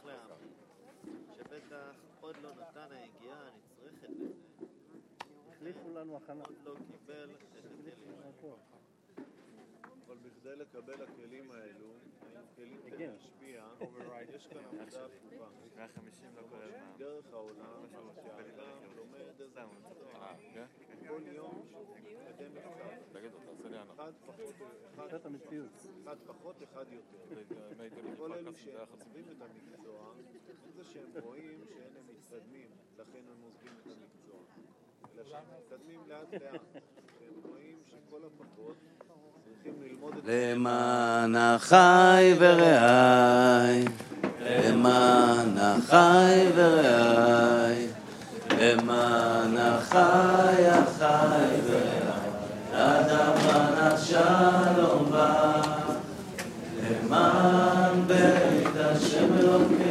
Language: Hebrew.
להאמין שבטח עוד לא נתן היגיעה הנצרכת לזה. החליפו לנו הכנה. עוד לא קיבל את הכלים. אבל בכדי לקבל הכלים האלו, כלים כדי להשפיע, יש כאן עבודה הפוכה. 150 לא כולל מה. דרך העולם, שהאדם לומד איזה מקצוע. כל יום שמתקדם קצת. תגיד, אתה עושה לי ענות. אחד פחות, אחד יותר. כל אלו שעוזבים את המקצוע, זה שהם רואים שאין הם מתקדמים, לכן הם עוזבים את המקצוע. אלא שהם מתקדמים לאט לאט. שהם רואים שכל הפחות צריכים ללמוד את למען אחי ורעי, למען אחי ורעי, למען אחי ורעי.